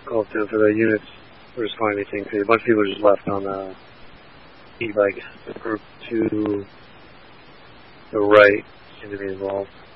call to for the units. We're just calling anything because a bunch of people just left on e-bike. The group to the right seem to be involved.